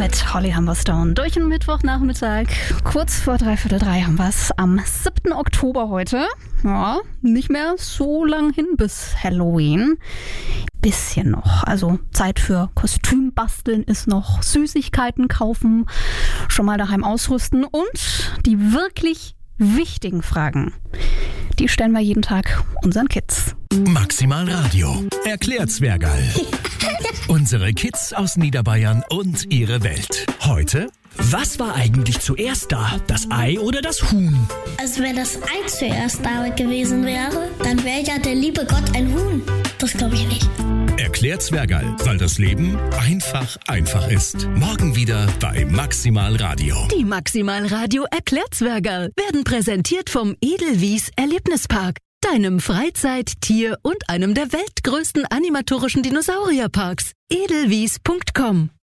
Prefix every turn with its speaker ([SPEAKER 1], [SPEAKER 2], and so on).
[SPEAKER 1] Mit Holly Humberstone durch den Mittwochnachmittag. Kurz vor 3:45 haben wir es am 7. Oktober heute. Ja, nicht mehr so lang hin bis Halloween. Bisschen noch. Also Zeit für Kostüm basteln ist noch, Süßigkeiten kaufen, schon mal daheim ausrüsten und die wirklich wichtigen Fragen, die stellen wir jeden Tag unseren Kids.
[SPEAKER 2] Maximal Radio erklärt Zwergerl. Unsere Kids aus Niederbayern und ihre Welt. Heute:
[SPEAKER 3] Was war eigentlich zuerst da? Das Ei oder das Huhn?
[SPEAKER 4] Also wenn das Ei zuerst da gewesen wäre, dann wäre ja der liebe Gott ein Huhn. Das glaube ich nicht.
[SPEAKER 2] Erklärt Zwergerl, weil das Leben einfach ist. Morgen wieder bei Maximal Radio.
[SPEAKER 5] Die Maximal Radio erklärt Zwergerl werden präsentiert vom Edelwies Erlebnispark, deinem Freizeit-, Tier- und einem der weltgrößten animatorischen Dinosaurierparks. edelwies.com